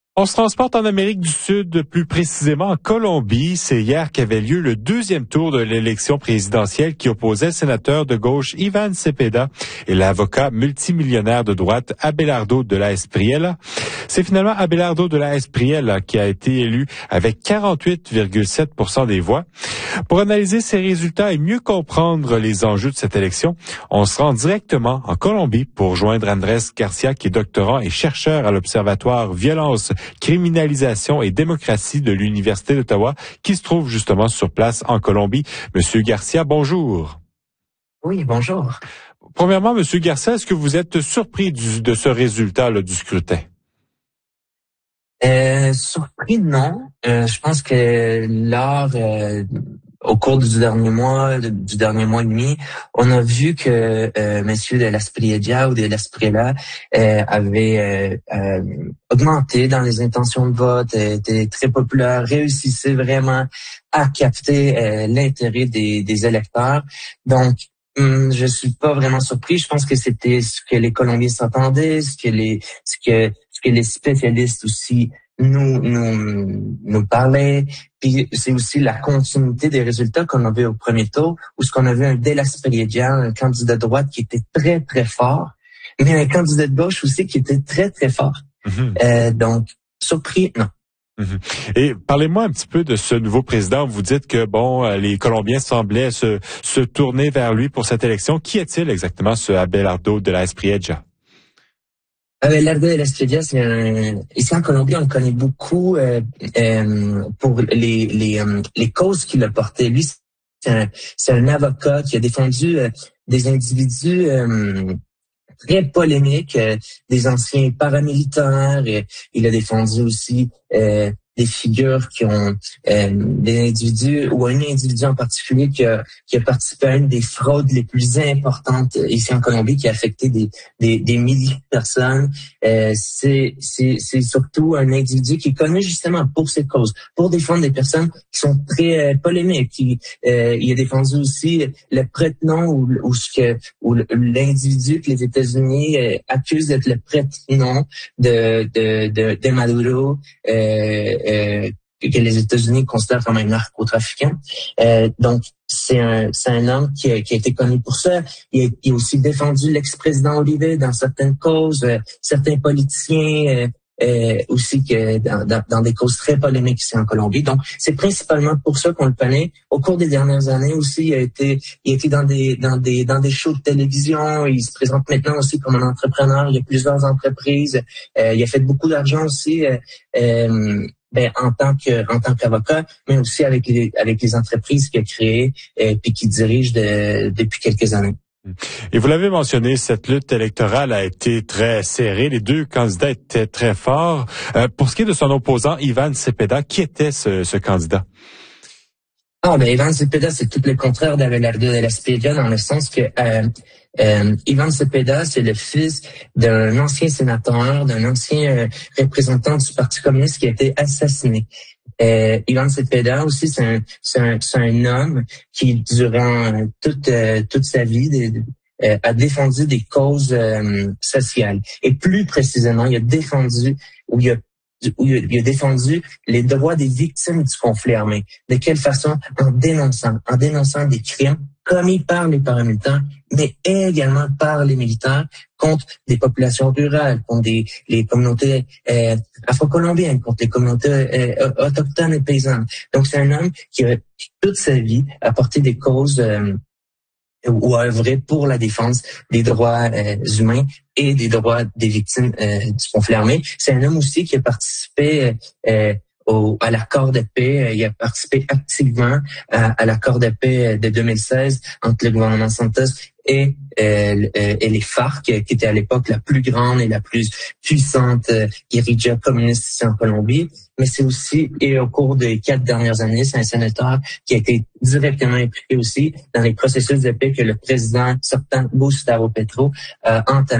On se transporte en Amérique du Sud, plus précisément en Colombie. C'est hier qu'avait lieu le deuxième tour de l'élection présidentielle qui opposait le sénateur de gauche Iván Cepeda et l'avocat multimillionnaire de droite Abelardo de la Espriella. C'est finalement Abelardo de la Espriella qui a été élu avec 48,7% des voix. Pour analyser ces résultats et mieux comprendre les enjeux de cette élection, on se rend directement en Colombie pour joindre Andrés Garcia, qui est doctorant et chercheur à l'Observatoire Violence, Criminalisation et Démocratie de l'Université d'Ottawa, qui se trouve justement sur place en Colombie. Monsieur Garcia, bonjour. Oui, bonjour. Premièrement, Monsieur Garcia, est-ce que vous êtes surpris de ce résultat du scrutin? Surpris, non. Je pense que au cours du dernier mois et demi, on a vu que Monsieur de l'Espriella ou de l'Espriella avait augmenté dans les intentions de vote, était très populaire, réussissait vraiment à capter l'intérêt des électeurs. Donc, je suis pas vraiment surpris. Je pense que c'était ce que les Colombiens s'attendaient, ce que les spécialistes aussi nous parlaient. Puis c'est aussi la continuité des résultats qu'on avait au premier tour, où ce qu'on avait un De l'Espriella, un candidat de droite qui était très, très fort, mais un candidat de gauche aussi qui était très, très fort. Donc, surpris, non. Et parlez-moi un petit peu de ce nouveau président. Vous dites que les Colombiens semblaient se tourner vers lui pour cette élection. Qui est-il exactement, ce Abelardo de la Espriella? Abelardo de la Espriella, ici en Colombie, on le connaît beaucoup pour les causes qu'il a portées. Lui, c'est un avocat qui a défendu des individus très polémiques, des anciens paramilitaires. Il a défendu aussi des figures qui ont des individus ou un individu en particulier qui a participé à une des fraudes les plus importantes ici en Colombie, qui a affecté des milliers de personnes. C'est surtout un individu qui est connu justement pour ses causes, pour défendre des personnes qui sont très polémiques. Il a défendu aussi le prête-nom ou l'individu que les États-Unis accusent d'être le prête-nom de Maduro, que les États-Unis considèrent comme un narcotrafiquant. Donc, c'est un homme qui a été connu pour ça. Il a aussi défendu l'ex-président Uribe dans certaines causes, certains politiciens aussi que dans des causes très polémiques ici en Colombie. Donc, c'est principalement pour ça qu'on le connaît. Au cours des dernières années aussi, il a été dans des shows de télévision. Il se présente maintenant aussi comme un entrepreneur. Il y a plusieurs entreprises. Il a fait beaucoup d'argent aussi. En tant qu'avocat, mais aussi avec les entreprises qu'il a créées puis qu'il dirige depuis quelques années. Et vous l'avez mentionné, cette lutte électorale a été très serrée. Les deux candidats étaient très forts. Pour ce qui est de son opposant, Iván Cepeda, qui était ce candidat? Iván Cepeda, c'est tout le contraire d'Abelardo de la Espriella, dans le sens que Iván Cepeda, c'est le fils d'un ancien sénateur, d'un ancien représentant du Parti communiste qui a été assassiné. Iván Cepeda aussi, c'est un homme qui, durant toute sa vie, a défendu des causes sociales. Et plus précisément, il a défendu les droits des victimes du conflit armé. De quelle façon? En dénonçant des crimes commis par les paramilitaires, mais également par les militaires contre des populations rurales, contre les communautés afro-colombiennes, contre les communautés autochtones et paysannes. Donc, c'est un homme qui toute sa vie a porté des causes ou a œuvré pour la défense des droits humains et des droits des victimes du conflit armé. C'est un homme aussi qui a participé à l'accord de paix. Il a participé activement à l'accord de paix de 2016 entre le gouvernement Santos et les FARC, qui était à l'époque la plus grande et la plus puissante guérilla communiste ici en Colombie. Mais c'est aussi, et au cours des 4 dernières années, c'est un sénateur qui a été directement impliqué aussi dans les processus de paix que le président sortant Gustavo Petro a entamé.